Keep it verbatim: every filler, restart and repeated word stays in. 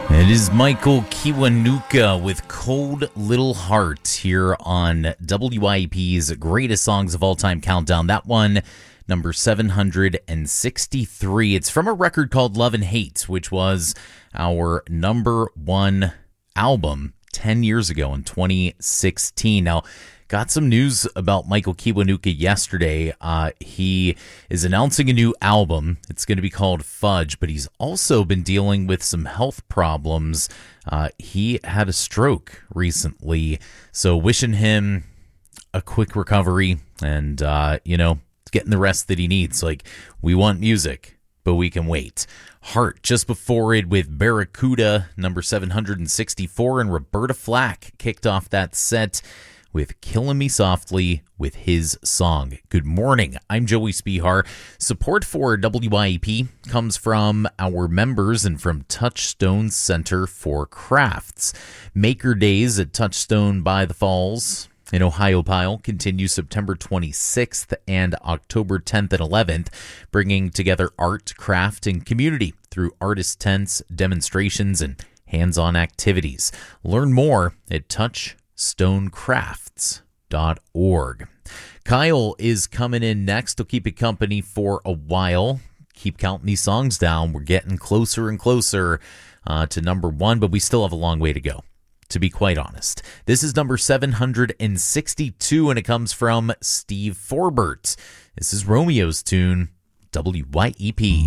It is Michael Kiwanuka with Cold Little Heart here on W I E P's Greatest Songs of All Time Countdown. That one, number seven hundred sixty-three. It's from a record called Love and Hate, which was our number one album ten years ago in twenty sixteen. Now, got some news about Michael Kiwanuka yesterday. Uh, he is announcing a new album. It's going to be called Fudge, but he's also been dealing with some health problems. Uh, he had a stroke recently, so wishing him a quick recovery and, uh, you know, getting the rest that he needs. Like, we want music, but we can wait. Heart just before it with Barracuda, number seven hundred sixty-four, and Roberta Flack kicked off that set with Killing Me Softly with his song. Good morning, I'm Joey Spihar. Support for W I E P comes from our members and from Touchstone Center for Crafts. Maker Days at Touchstone by the Falls in Ohiopyle continue September twenty-sixth and October tenth and eleventh, bringing together art, craft, and community through artist tents, demonstrations, and hands-on activities. Learn more at touch stonecrafts dot org. Kyle is coming in next. He'll keep you company for a while. Keep counting these songs down. We're getting closer and closer uh, to number one, but we still have a long way to go, to be quite honest. This is number seven hundred sixty-two, and it comes from Steve Forbert. This is Romeo's tune, W Y E P.